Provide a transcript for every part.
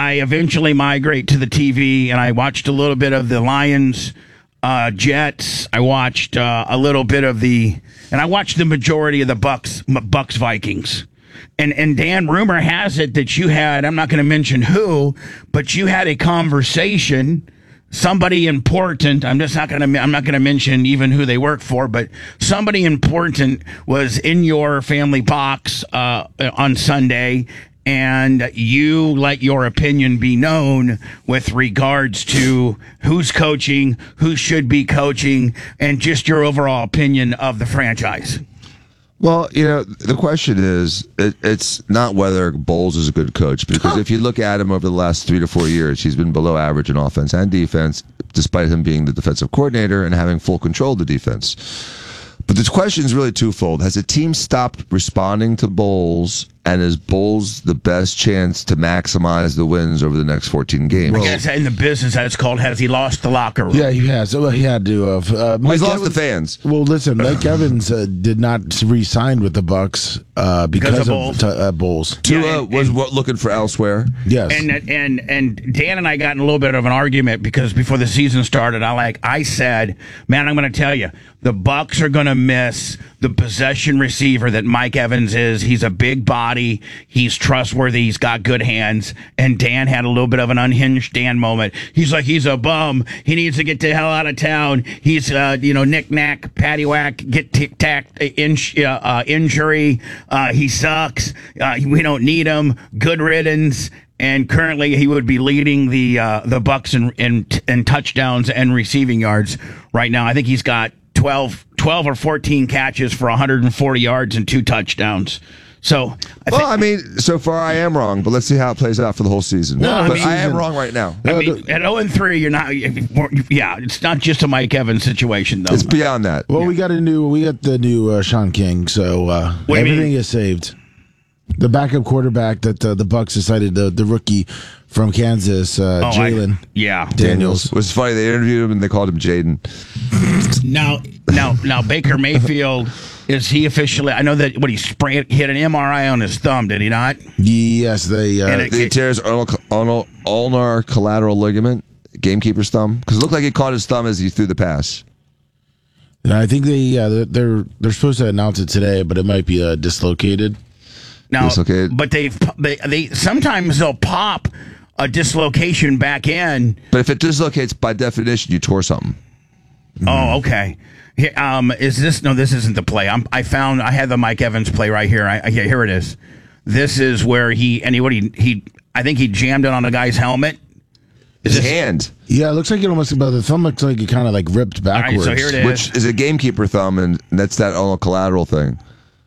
I eventually migrate to the TV, and I watched a little bit of the Lions, Jets. I watched a little bit of and I watched the majority of the Bucks Vikings. And Dan, rumor has it that you had, I'm not going to mention who, but you had a conversation. Somebody important. I'm not going to mention even who they work for, but somebody important was in your family box on Sunday, and you let your opinion be known with regards to who's coaching, who should be coaching, and just your overall opinion of the franchise. Well, the question is, it's not whether Bowles is a good coach, because if you look at him over the last 3 to 4 years, he's been below average in offense and defense, despite him being the defensive coordinator and having full control of the defense. But the question is really twofold. Has the team stopped responding to Bowles, and is Bowles the best chance to maximize the wins over the next 14 games? I guess in the business that's called, has he lost the locker room? Yeah, he has. Well, he had to have. He's lost the fans. Well, listen, Mike Evans did not re-sign with the Bucks because of Bowles. Tua was looking for elsewhere. Yes. And Dan and I got in a little bit of an argument because before the season started, I said, man, I'm going to tell you, the Bucks are going to miss the possession receiver that Mike Evans is. He's a big body. He's trustworthy. He's got good hands. And Dan had a little bit of an unhinged Dan moment. He's like, he's a bum. He needs to get the hell out of town. He's, knick-knack, paddywhack, get tic-tac, injury. He sucks. We don't need him. Good riddance. And currently, he would be leading the Bucks in touchdowns and receiving yards right now. I think he's got 12 or 14 catches for 140 yards and 2 touchdowns. So, so far I am wrong, but let's see how it plays out for the whole season. I am wrong right now. At 0-3, you're not. Yeah, it's not just a Mike Evans situation, though. It's beyond that. Well, we got the new Sean King, so everything is saved. The backup quarterback that the Bucks decided, the rookie from Kansas, Jalen Daniels. It was funny. They interviewed him and they called him Jaden. Now Baker Mayfield, is he officially? I know that hit an MRI on his thumb, did he not? Yes, he tears ulnar collateral ligament, gamekeeper's thumb, because it looked like he caught his thumb as he threw the pass. And I think they're supposed to announce it today, but it might be dislocated. Now, but they sometimes they'll pop a dislocation back in. But if it dislocates, by definition, you tore something. Oh, okay. Is this? No, this isn't the play. I had the Mike Evans play right here. Here it is. This is where he I think he jammed it on a guy's helmet. His hand. Yeah, it looks like the thumb looks like it kind of like ripped backwards. All right, so here it is. Which is a gamekeeper thumb, and that's that ulnar collateral thing.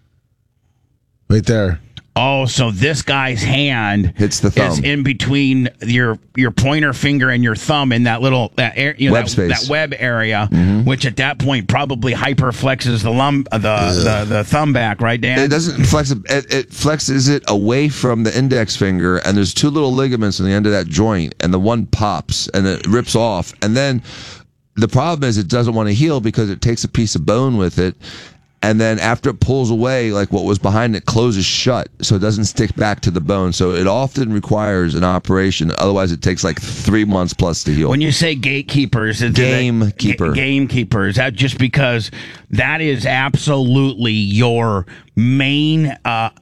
Right there. Oh, so this guy's hand hits the thumb. Is in between your pointer finger and your thumb in that little web space. That web area, which at that point probably hyperflexes the thumb back, right, Dan? It doesn't flex it. It flexes it away from the index finger, and there's 2 little ligaments on the end of that joint, and the one pops and it rips off, and then the problem is it doesn't want to heal because it takes a piece of bone with it. And then after it pulls away, like what was behind it closes shut, so it doesn't stick back to the bone. So it often requires an operation. Otherwise, it takes like 3 months plus to heal. When you say gatekeepers, gamekeeper, is that just because that is absolutely your main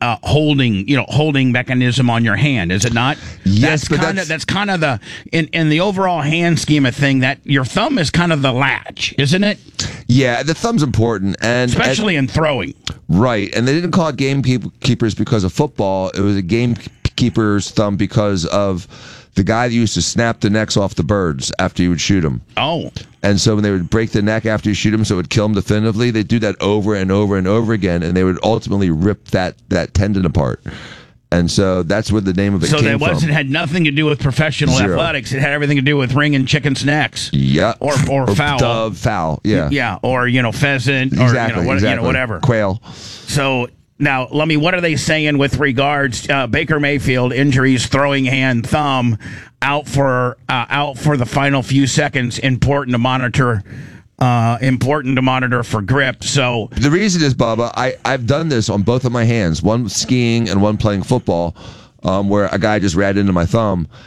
holding mechanism on your hand, is it not? Yes, that's kind of the in the overall hand scheme of thing, that your thumb is kind of the latch, isn't it? Yeah, the thumb's important, and especially in throwing. Right, and they didn't call it gamekeepers because of football. It was a gamekeeper's thumb because of the guy that used to snap the necks off the birds after you would shoot them. Oh. And so when they would break the neck after you shoot them so it would kill them definitively, they'd do that over and over and over again, and they would ultimately rip that tendon apart. And so that's where the name of it came from. So it had nothing to do with professional athletics. It had everything to do with wringing chickens' necks. Yeah. Or fowl. Dove, fowl, yeah. Yeah, or, pheasant, exactly, or whatever. Quail. So now, Lummy, what are they saying with regards Baker Mayfield injuries, throwing hand, thumb, out for the final few seconds, important to monitor for grip. So the reason is, Bubba, I've done this on both of my hands, one skiing and one playing football, where a guy just ran into my thumb,